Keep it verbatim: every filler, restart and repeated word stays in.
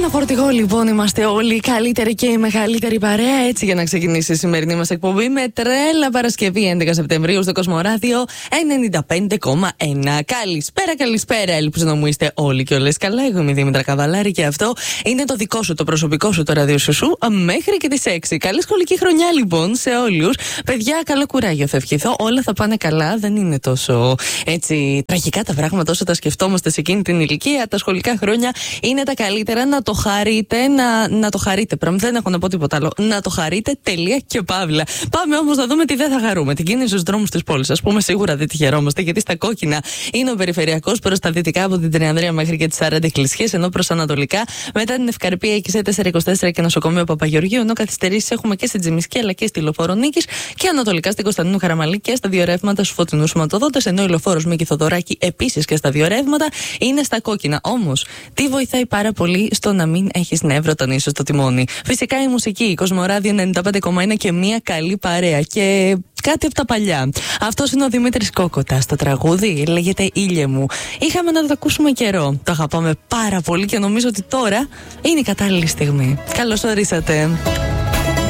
ένα φορτηγό λοιπόν είμαστε όλοι οι καλύτεροι και η μεγαλύτερη παρέα. Έτσι για να ξεκινήσει η σημερινή μας εκπομπή με τρέλα Παρασκευή έντεκα Σεπτεμβρίου στο Κοσμοράδιο ενενήντα πέντε κόμμα ένα. Καλησπέρα, καλησπέρα. Ελπίζω να μου είστε όλοι και όλες καλά. Εγώ είμαι η Δήμητρα Καβαλάρη και αυτό είναι το δικό σου, το προσωπικό σου, το ραδιοσουσού μέχρι και τις έξι. Καλή σχολική χρονιά λοιπόν σε όλους. Παιδιά, καλό κουράγιο θα ευχηθώ. Όλα θα πάνε καλά. Δεν είναι τόσο έτσι τραγικά τα πράγματα όσο τα σκεφτόμαστε σε εκείνη την ηλικία. Τα σχολικά χρόνια είναι τα καλύτερα. Να το χαρείτε, να, να το χαρείτε. Πράγμα, δεν έχω να πω τίποτα άλλο. Να το χαρείτε, τελεία και παύλα. Πάμε όμως να δούμε τι δεν θα χαρούμε. Την κίνηση στους δρόμους της πόλης. Ας πούμε, σίγουρα δεν τη χαιρόμαστε, γιατί στα κόκκινα είναι ο περιφερειακός προς τα δυτικά από την Τριανδρία μέχρι και τις σαράντα Εκκλησίες, ενώ προς ανατολικά μετά την Ευκαρπία εκεί σε τετρακόσια είκοσι τέσσερα και νοσοκομείο Παπαγεωργίου, ενώ καθυστερήσεις έχουμε και στην Τζιμισκή αλλά και στη Λεωφόρο Νίκης και ανατολικά στην Κωνσταντίνου Χαραμαλή και στα δύο ρεύματα στους φωτεινούς σηματοδότες, ενώ η Λεωφόρος Μίκη Θοδωράκη επίσης και στα δύο ρεύματα είναι στα κόκκινα. Όμως, τι βοηθάει πάρα πολύ στο να μην έχεις νεύρο όταν είσαι στο τιμόνι? Φυσικά η μουσική, η Κοσμοράδιο ενενήντα πέντε κόμμα ένα και μια καλή παρέα. Και κάτι από τα παλιά. Αυτός είναι ο Δημήτρης Κόκοτας. Το τραγούδι λέγεται Ήλιε μου. Είχαμε να το ακούσουμε καιρό. Το αγαπάμε πάρα πολύ και νομίζω ότι τώρα είναι η κατάλληλη στιγμή. Καλώς ορίσατε.